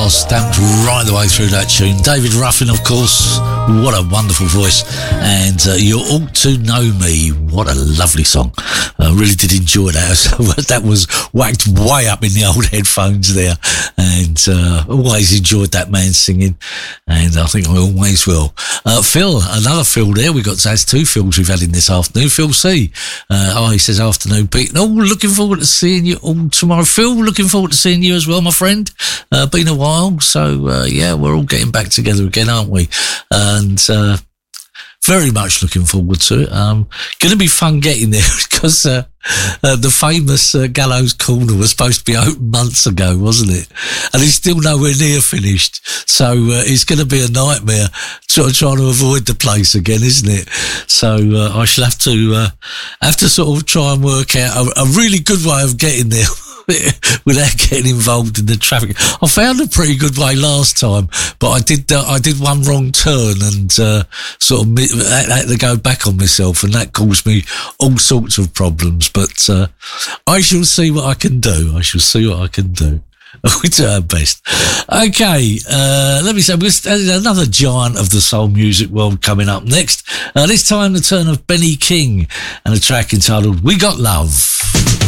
are stamped right the way through that tune. David Ruffin, of course, what a wonderful voice. And You Ought to Know Me, what a lovely song. I really did enjoy that. That was whacked way up in the old headphones there. And always enjoyed that man singing. And I think I always will. Phil, another Phil there. That's two Phils we've had in this afternoon. Phil C. He says, afternoon, Pete. Oh, looking forward to seeing you all tomorrow. Phil, looking forward to seeing you as well, my friend. Been a while, so we're all getting back together again, aren't we? And very much looking forward to it. Going to be fun getting there because the famous Gallows Corner was supposed to be open months ago, wasn't it? And it's still nowhere near finished. So it's going to be a nightmare trying to avoid the place again, isn't it? So I shall have to sort of try and work out a really good way of getting there without getting involved in the traffic. I found a pretty good way last time, but I did one wrong turn and sort of had to go back on myself, and that caused me all sorts of problems. But I shall see what I can do. We do our best. Okay, let me say, there's another giant of the soul music world coming up next. This time the turn of Benny King and a track entitled We Got Love.